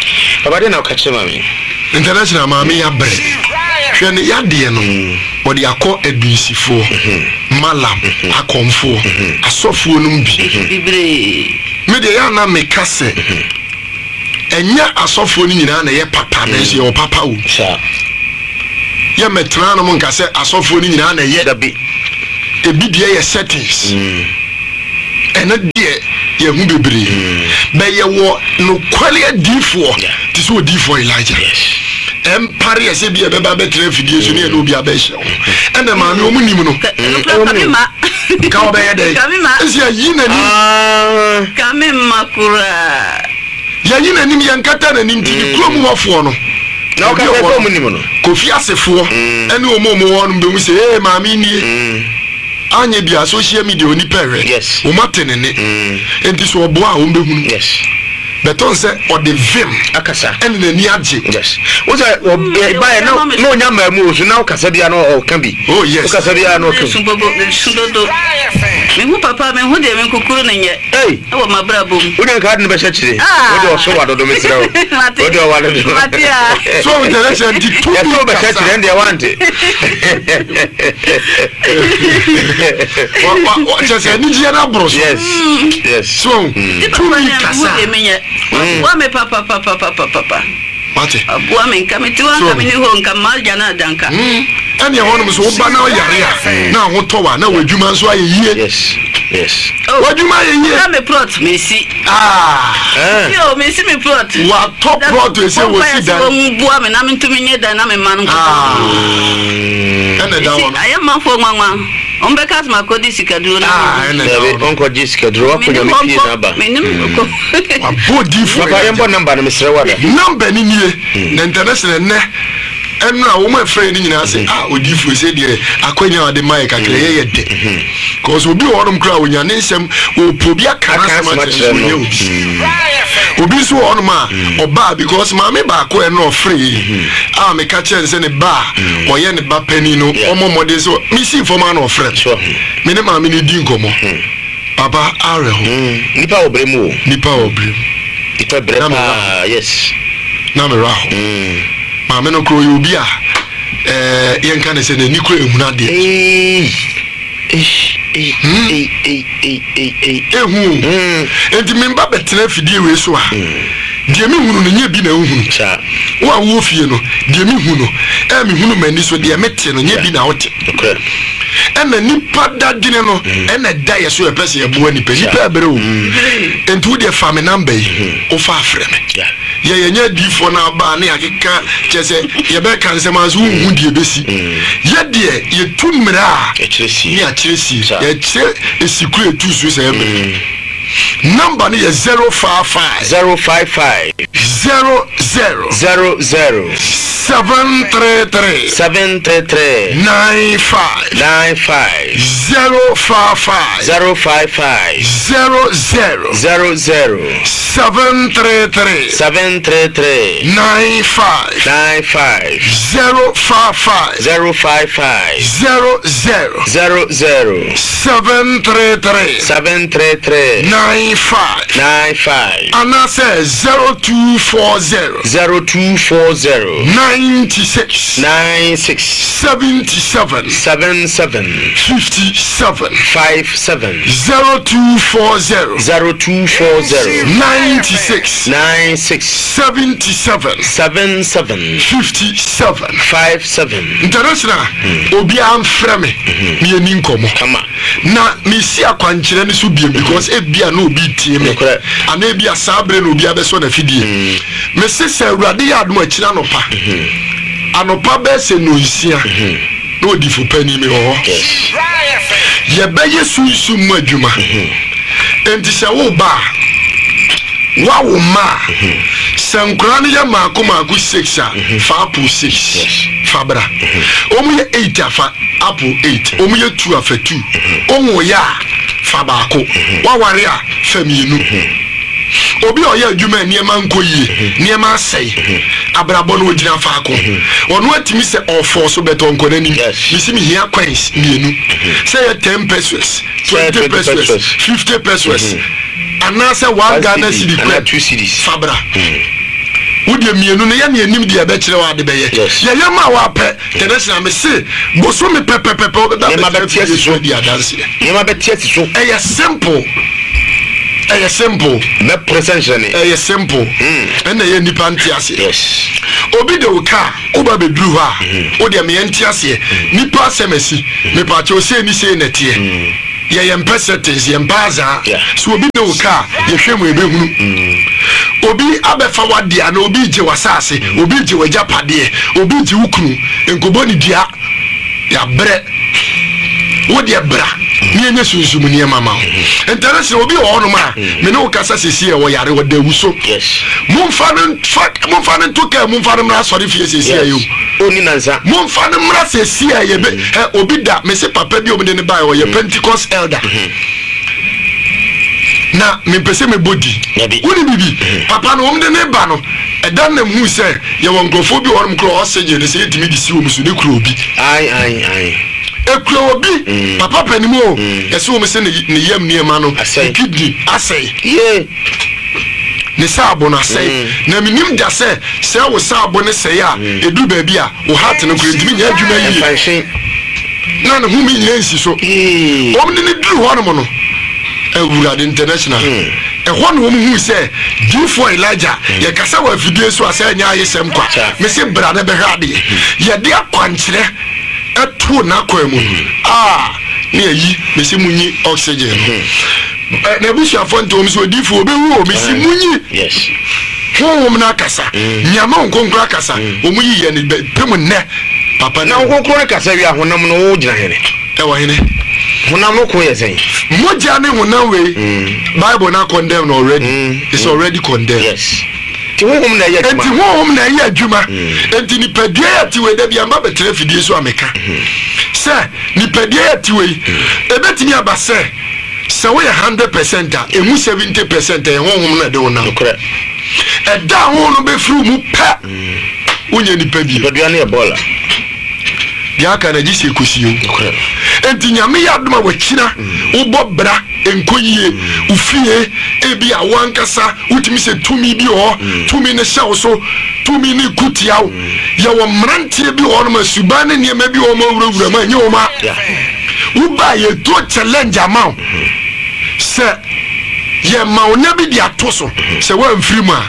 Speaker 1: Baba de na catch mami.
Speaker 5: International mami ya bre. Hwe ne ya de no. Body akọ adusifo. Malam akomfo. Asofo no bi.
Speaker 6: Bibre.
Speaker 5: Me de ya na me kase. Enya asofo ni nyina na ye papa na ye o papa o.
Speaker 1: Sha.
Speaker 5: Ye metra no mo nkase asofo ni nyina na ye
Speaker 1: dabi.
Speaker 5: Ebi de ye settings. Ena de ye hu bebre. Be ye wo no kwale adifo. Ti so adifo Elijah. Empire ye se bi e be ba betre fidie so ne no bi abehye. Ena ma me omunim no. Ka obe ye dey. Esi ayi na ni.
Speaker 6: Kamima kura.
Speaker 5: Ya yi na nim ya nkata na nim ti krom wofo no.
Speaker 1: Na o ka be ko omunim no.
Speaker 5: Kofi asefo ene omomo won be mu se maami ni. Anye bia social media oni pere.
Speaker 1: Yes.
Speaker 5: O matenene. Enti so obo a o be hunu.
Speaker 1: Yes.
Speaker 5: Beton se o de vim
Speaker 1: akasa.
Speaker 5: Ene na ni age.
Speaker 1: Yes. O say ba no nya mamu so na o kasa bia no o kan bi.
Speaker 5: Oh yes.
Speaker 1: O kasa bia no o kan.
Speaker 6: Sundodo. Me hu papa me hu de me kukuru ne nye.
Speaker 1: Hey.
Speaker 6: E wo mabra bom.
Speaker 1: O de ka de be chire. O de o so wa do me sira o. O de o wa do.
Speaker 6: Matia.
Speaker 5: So interesting di two.
Speaker 1: Ya so be chire ndi e wante.
Speaker 5: What just any na bros.
Speaker 1: Yes. Yes.
Speaker 5: So two kasa.
Speaker 6: Wa me papa.
Speaker 5: Mate.
Speaker 6: Wa me kamiti wa kamini ho nkama jana danka.
Speaker 5: Ene ya hono so ba na yare a na ho to wa na wadwuma nso ayeye.
Speaker 1: Yes. Yes.
Speaker 5: Wadwuma ayeye.
Speaker 6: Na me plot me si. Yo me si me plot.
Speaker 5: Wa top plot we say we si dan.
Speaker 6: Wo bua me na me ntumi nye dan na me man nko.
Speaker 5: Ene da wono.
Speaker 6: Aye man fo nwanwa. Ombe kas makodi sikaduro na.
Speaker 5: Ene da wono.
Speaker 1: Onko ji sikaduro wa kunya me pie na ba.
Speaker 6: Me nim ko.
Speaker 5: Wa body for.
Speaker 1: Papa rembo number na me sere wada.
Speaker 5: Number ni nie. Na international ne. Enu a wo ma frɛ ni nyina se odifu se de akwanya ade mai kakra ye de cause obi wonom kra wonya ne nsɛm oprobi aka na sɛm obi so wonom a oba because ma me ba ko e no free me ka chen se ne ba oye ne ba pani no omomode so me si forma no frɛ me ne ma me ne di nkomo papa are ho
Speaker 1: nipa obremu
Speaker 5: nipa
Speaker 1: brema yes
Speaker 5: na me ra ho Mama no kro yobi a yenka ne se ne nikro ehuna de enti memba betena fidie we so a die mi hunu no nya bi na hunu
Speaker 1: sa
Speaker 5: wo a wo fie no die mi hunu mi hunu mani so die mete no nya bi na wote ena nipa dadine no ena da ye so epese ye bo nipa ebere o enti wo de fa me number yi o fa afre me ye nya di fo na ba na yakeka chese ye be kan se ma so hu die besi ye de ye tunmira
Speaker 1: a chiresi
Speaker 5: ni a chiresi ye che esikuru etu so se ebe number ni 055
Speaker 1: 055
Speaker 5: 00
Speaker 1: 00
Speaker 5: 733
Speaker 1: 733
Speaker 5: 95 055
Speaker 1: 055
Speaker 5: 00 733
Speaker 1: 733
Speaker 5: 95 055 00 733 95 and I say 0240 96 77
Speaker 1: 57
Speaker 5: 57
Speaker 1: 0240
Speaker 5: 96 77 57 international obi am frame me ni nkomo na me si akwankyere ne so biem because ebia na obi tie me ana ebia sabre na obi abeso na fidie me se se awurade ya adom akira anopa anopa be se no nsia na odifu pani me ho ye be yesu mu adwuma enti se wo ba wawo ma sankura ne ya maako 6 fa apple 6 fabra omu ye 8 afa apple 8 omu ye 2 afa 2 omu ya fa baako waware a famienu obi oya adwuma niema nkoyie niema asai abrabo no ogina faako ono atimi se ofo so beto nkonani misi mi hia coins mienu say 10 pesos 20 pesos 50 pesos anase 1 Ghana cedi
Speaker 1: and 2 cedis
Speaker 5: fabra wode mienu no ya ne anim de abekire wa de beye ya yama wa pe international me se boso me pepepepe obeda
Speaker 1: be tiasi so
Speaker 5: di adanse
Speaker 1: yema be tiasi so
Speaker 5: simple
Speaker 1: me presentione
Speaker 5: simple and ye nipa ntiase
Speaker 1: yes
Speaker 5: obi de uka oba be dru ha o de me ntiase nipa semesi me pa che o se ni se netie ye percentage ye baza so obi de uka ye hwemu ebe hunu obi abefa wadia na obi je wasase obi je wajapade obi je ukunu enkoboni dia ya bre wo de bra ni enye sunsumu ni mama interest obi wo no ma me no kasa sesi e wo yare wo da wuso
Speaker 1: yes
Speaker 5: mumfa no to ka mumfa no mra sori fie sesi ayo
Speaker 1: oni nanza
Speaker 5: mumfa no mra sesi aye be obi da me se papa bi obi de ne bai wo ye Pentecost elder na me pese me body woni bibi papa no omde ne ba no edan na mu se ye won grofo bi worum kro oxygen se yetimi di si wo musu ne kro obi
Speaker 1: ai
Speaker 5: ekro obi papa panimo ese wo me se ne yam ne ma no kidney asai
Speaker 1: ye
Speaker 5: ne sabo na asai na minim da se wo sabo ne se ya edu ba bi a wo heart no kro ntimi nya adwuma yi na na hu mi nyensi so omde ne duru ho no Ewurade international ehon wo mu se dufo Elijah ye kasa wa video so asa nya ayesem kwa me se brade be hade ye de akwankyere eto na kwamu ne yi me se munyi oxygen na bushia fonto wo so dufo obewu o me se munyi
Speaker 1: yes
Speaker 5: wo na kasa nyama nkonkura kasa wo mu yi ye ne pemu ne papa
Speaker 1: na nkonkura kasa wi ahonam no wo gina hene
Speaker 5: ewa hene
Speaker 1: honam no ko yesen
Speaker 5: moja ne honam we Bible na condemn already it's already condemned
Speaker 1: yes ti honam na ye adwuma
Speaker 5: enti honam na ye adwuma enti ni padua ya ti we da bia mba betre fidie so ameka se ni padua ya ti we ebetimi abase se we 100% a emu 70% e honam na de honam
Speaker 1: correct
Speaker 5: eda honam be fru mu pa unye ni
Speaker 1: padua na ebola
Speaker 5: ya kana jisi ekusiyo enti nyame ya adoma wakina ubo bra enkoyie ufie ebi awankasa utimi se tumi bi ho tumi ne hye so tumi ne kutiawo ya wo mrantie bi ho no masubane ne ma bi ho ma wurawura ma nye ho ma uba ye to challenge amount se ye ma ona bi dia toso se wa mfirima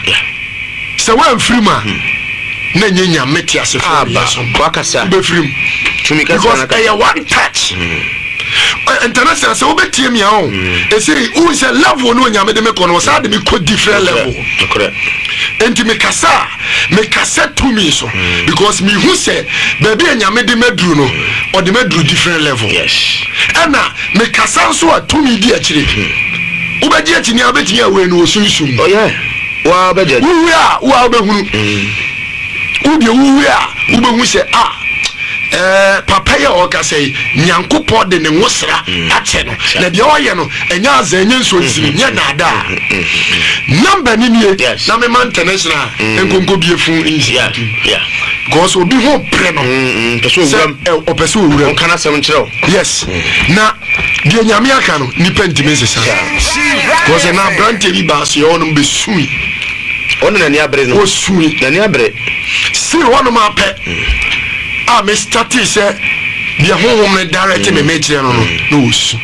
Speaker 5: na nyenya meti asefo
Speaker 1: wakasa
Speaker 5: be film
Speaker 1: tumi kasa
Speaker 5: na ka one touch international so be tie me ahon e say who say level no nyame de me kono sa de me ko different level
Speaker 1: correct
Speaker 5: enti me kasa to me so because me who say baby nyame de meduru no or de meduru different level
Speaker 1: yes
Speaker 5: ana me kasa so to me di akire ubeji akini abetini awe no osunsun
Speaker 1: oh yeah wa beje
Speaker 5: wa be hunu udi uwia ubehu se papa ya oka say nyankopɔ de ne nwosra ache no na de oye no enya azanye nso nsiri nya na da number ni nie na me man international enkonko biefu insi
Speaker 1: yeah
Speaker 5: because obi ho pre no opeso owura
Speaker 1: on kana sem nkyerɛw
Speaker 5: yes na de nyame aka no ni pentiment sa because na brand bi ba so yo no be sui
Speaker 1: ono na ni abre no
Speaker 5: osui
Speaker 1: na ni abre
Speaker 5: si wono ma pe me started say the home me direct me metre no osu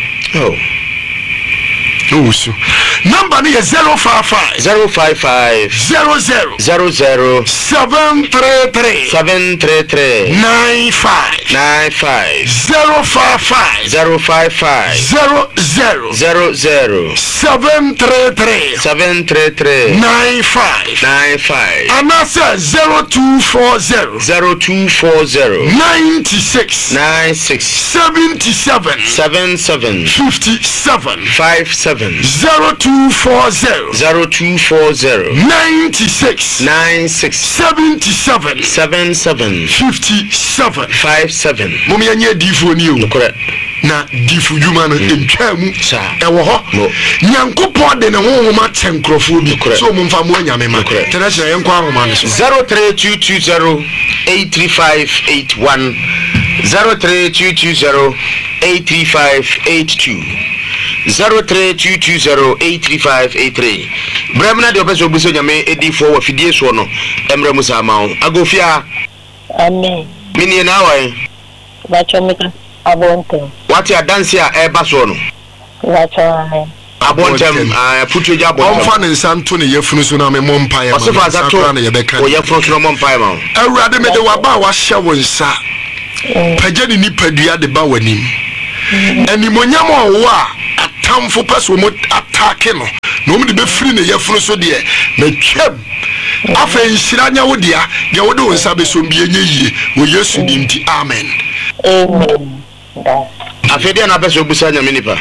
Speaker 5: number ni 055
Speaker 1: 055
Speaker 5: 00
Speaker 1: 00
Speaker 5: 733 95 055 00 733 95 and I said 0240 96 77 57 0240 96 77 57 mom yanye difo ni o na difu juma no entwamu ewo ho nyankopɔ de ne honhoma tenkrofo bi so mom fa mo anyame ma tenation yenko ahoma no
Speaker 1: 03220 83581 03220 83582
Speaker 7: 0322083583 Bremna de obeso buso nyame edi for wa fidie so no emre musa mawo agofia
Speaker 8: amen
Speaker 7: mini na wa
Speaker 8: bachomeka abonte
Speaker 7: wati adansi a eba so no
Speaker 8: bachomeka
Speaker 7: abontem putu ja abontem
Speaker 5: onfa ne nsanto ne yefunu so na me mompae
Speaker 7: ma so za to na yebeka o yefunu so no mompae ma
Speaker 5: awurade me de waba wa hye wo nsa pagya ni nipadua de ba wanim animonyam owo a atamfo peso mo atake no no mo de be free ne yefunu so de na twam afa nhiranya wo dia de wo de wo nsa be so mbie nyeyie wo Yesu dim ti amen
Speaker 8: amen
Speaker 7: afede na peso busa nya menipa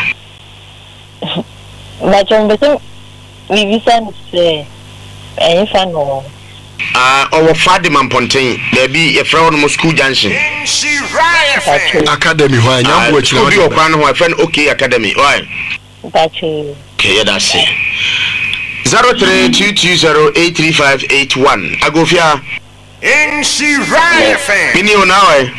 Speaker 8: bachomeka vivisa nse enfa no
Speaker 7: owo fade mamponten da bi ye fra no school junction
Speaker 5: academy ho anya bo akira
Speaker 7: obi okwan ho afen okay academy why
Speaker 8: bachi
Speaker 7: okay da se 0322083581 agofia ini onawe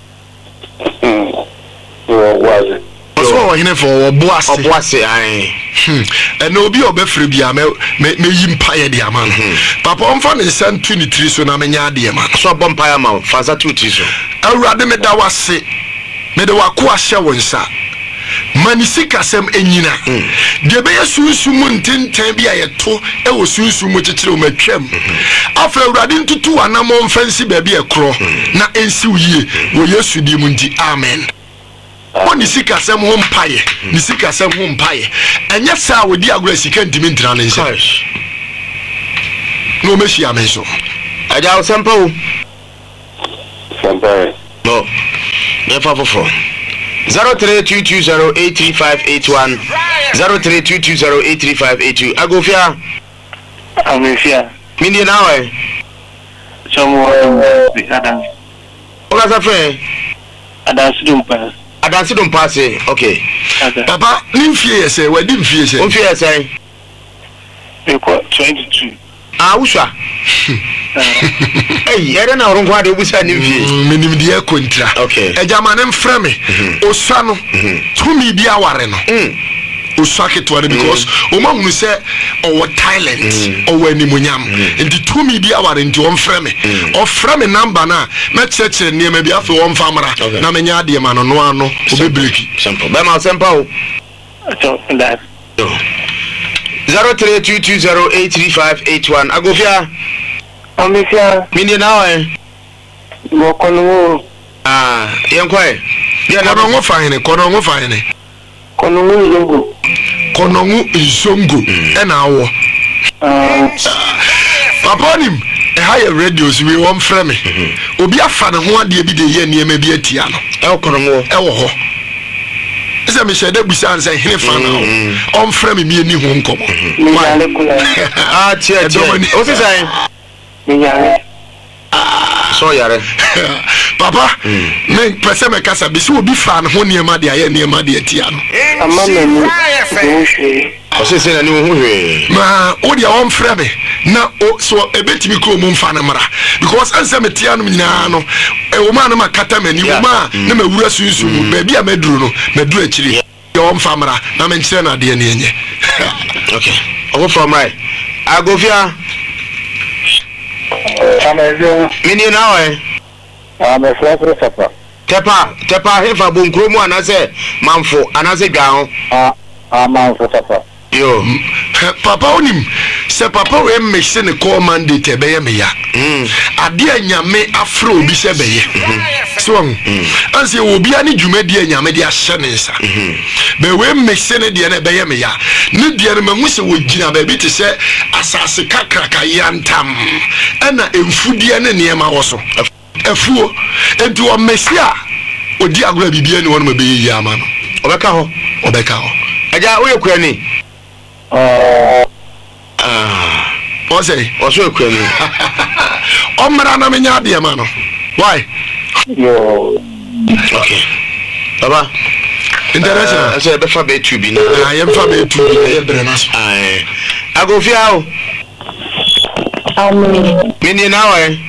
Speaker 5: wazi so hine for oboase
Speaker 7: ai
Speaker 5: eno obi obefre bia me yimpaye de ama papa onfa ne san 23 so na menya de ma
Speaker 7: so bompaye ma faza 23 so
Speaker 5: awurade me da wase me de wako ahye wonsa manisika sem enyina de be yesunsumu ntenten bia yeto e wo sunsumu kekere o matwam afa awurade ntutu anamo mfansi ba bia ekro na ensi uyie wo Yesu di mu nti amen oni sika sem ho mpaye ni sika sem ho mpaye enye sa wodi agora sika ntimi ntra ne nse no meshi amen so
Speaker 7: aja sampo no nefa fofo 0322083581 0322083582 agofia
Speaker 9: amefia
Speaker 7: mindi nawe
Speaker 9: chomo adan
Speaker 7: oga safe adansi dum passe okay
Speaker 5: papa nimfie yese wadi mfie yese
Speaker 7: mfie yese
Speaker 9: eko 22
Speaker 7: usha era na orun kwa de obusa nimfie
Speaker 5: menim de ekontra ejamane mfreme osua no tumi bi aware no osake to because o ma hunu se o talent o animunyam ndi tumi bi aware ndi o mfreme o freme number na me cheche ne me bi afi o mfamra na menya ade ma no no ano o bebreki
Speaker 7: simple be ma simple o
Speaker 9: so that
Speaker 7: 0322083581 agofia
Speaker 9: amefia
Speaker 7: mini nawe
Speaker 9: mo kono
Speaker 7: yenkwae
Speaker 5: kono fine konongu izongo ena awo papa nim e higher radios we won frame obi afa ne ho ade bi de ye niema bi atia no
Speaker 7: e konongu
Speaker 5: e wo ho ese me shede busa ansa hene fa na on frame mi eni ho nkomo
Speaker 7: tie o se sai so yare
Speaker 5: papa me pese me kasa bi so obi fa ne ho niema de aye niema de atia no
Speaker 9: amamenu
Speaker 7: o se na ni ho hwe
Speaker 5: ma o dia on frame na o so ebetimi ko mu mfa ne mara because ansa me tia no nyina no e wo ma no makata mani wo ma na mawura sunsu mu ba bia maduru no maduru akiri ya on fa mara na me nkire na de ne enye
Speaker 7: okay o from right agofia mini nawe
Speaker 9: amefra sapa
Speaker 7: tepa hefa bonkro mu anase manfo anase dwan ho
Speaker 9: manfo sapa
Speaker 5: yo papa onim se papa we mehye ne call mandate be ye me ya ade anyame afro obi se be ye so anse obi ani dwumadi anyame de ahye ne nsa be we mehye ne de na be ye me ya ne de na mahu se wogina ba bi te se asase kakraka yantam ana emfudie ne niema wo so afuo enti o mesia odi agora bibia ne wonu be ye ama no obeka ho aja wo yekura ni Ose ekwemi. Omra na menya de ma no. Why?
Speaker 9: Yo.
Speaker 7: Okay. Baba.
Speaker 5: International.
Speaker 7: I say be fa be tu bi na.
Speaker 5: I am fa be tu bi e bre na so.
Speaker 7: Agofia o.
Speaker 8: amen
Speaker 7: Mini na we.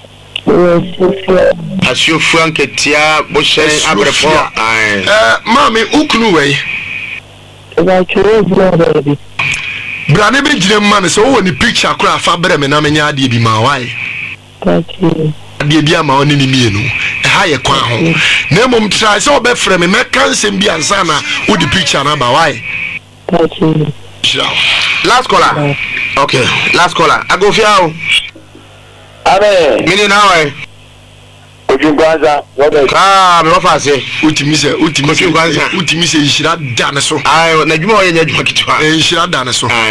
Speaker 7: Asiofu anketia bo hyen abrefo.
Speaker 5: Mami ukunu we. Brane be gire man so wo ni picture kura fa brɛ me na me nya ade bi ma why ade bi ama oni ni mienu e ha ye kwa ho na mom try so be frɛ me kansem bi ansa na wo di picture na ba why
Speaker 7: last caller okay last caller agofiao
Speaker 9: abe
Speaker 7: mini na why
Speaker 9: Ojugwanza
Speaker 7: me wafa se
Speaker 5: utimi se yishira dane so
Speaker 7: ayo na dwuma o ye nya dwuma kitwa
Speaker 5: yishira dane so